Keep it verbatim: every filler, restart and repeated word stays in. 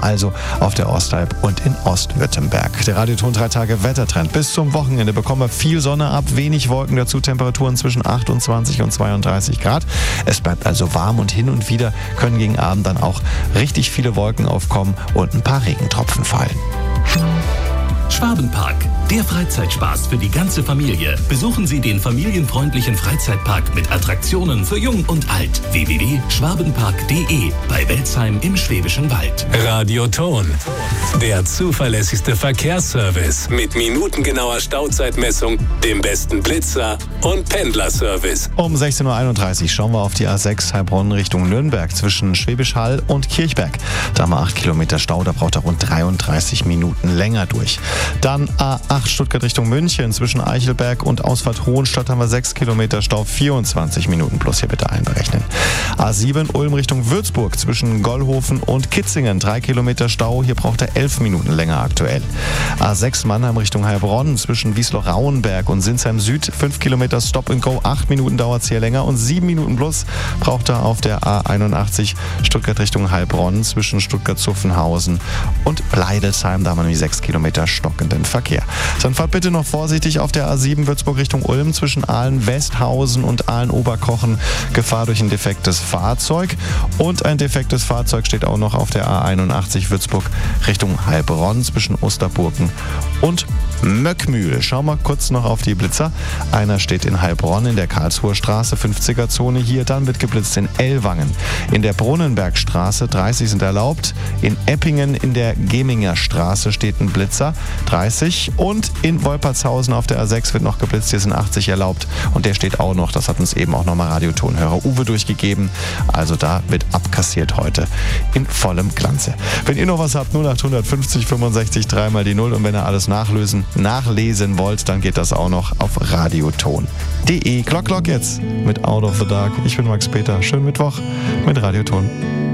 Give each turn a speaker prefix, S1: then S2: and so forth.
S1: also auf der Ostalb und in Ostwürttemberg. Der Radioton drei Tage Wettertrend. Bis zum Wochenende bekommen wir viel Sonne ab, wenig Wolken, dazu Temperaturen zwischen achtundzwanzig und zweiunddreißig Grad. Es bleibt also warm und hin und wieder können gegen Abend dann auch richtig viele Wolken aufkommen und ein paar Regentropfen fallen.
S2: Schwabenpark, der Freizeitspaß für die ganze Familie. Besuchen Sie den familienfreundlichen Freizeitpark mit Attraktionen für Jung und Alt. w w w punkt schwabenpark punkt de bei Welzheim im Schwäbischen Wald.
S3: Radioton, der zuverlässigste Verkehrsservice mit minutengenauer Stauzeitmessung, dem besten Blitzer und Pendlerservice.
S1: Um sechzehn Uhr einunddreißig schauen wir auf die A sechs Heilbronn Richtung Nürnberg zwischen Schwäbisch Hall und Kirchberg. Da haben wir acht Kilometer Stau, da braucht er rund dreiunddreißig Minuten länger durch. Dann A acht Stuttgart Richtung München zwischen Eichelberg und Ausfahrt Hohenstadt haben wir sechs Kilometer Stau, vierundzwanzig Minuten plus hier bitte einberechnen. A sieben Ulm Richtung Würzburg zwischen Gollhofen und Kitzingen, drei Kilometer Stau, hier braucht er elf Minuten länger aktuell. A sechs Mannheim Richtung Heilbronn zwischen Wiesloch-Rauenberg und Sinsheim Süd, fünf Kilometer Stop and Go, acht Minuten dauert es hier länger und sieben Minuten plus braucht er auf der A einundachtzig Stuttgart Richtung Heilbronn zwischen Stuttgart-Zuffenhausen und Bleidelsheim, da haben wir nämlich sechs Kilometer stockenden Verkehr. Dann fahrt bitte noch vorsichtig auf der A sieben Würzburg Richtung Ulm zwischen Aalen-Westhausen und Aalen-Oberkochen. Gefahr durch ein defektes Fahrzeug. Und ein defektes Fahrzeug steht auch noch auf der A einundachtzig Würzburg Richtung Heilbronn zwischen Osterburken und Möckmühl. Schauen wir kurz noch auf die Blitzer. Einer steht in Heilbronn in der Karlsruher Straße, fünfziger Zone hier. Dann wird geblitzt in Ellwangen. In der Brunnenbergstraße, dreißig sind erlaubt. In Eppingen in der Geminger Straße steht ein Blitzer, dreißig. Und in Wolpertshausen auf der A sechs wird noch geblitzt, hier sind achtzig erlaubt. Und der steht auch noch, das hat uns eben auch nochmal Radiotonhörer Uwe durchgegeben. Also da wird abkassiert heute in vollem Glanze. Wenn ihr noch was habt, null acht fünfzig fünfundsechzig drei mal die null. Und wenn ihr alles nachlösen nachlesen wollt, dann geht das auch noch auf radioton punkt de. Glock, Glock jetzt mit Out of the Dark. Ich bin Max Peter. Schönen Mittwoch mit Radioton.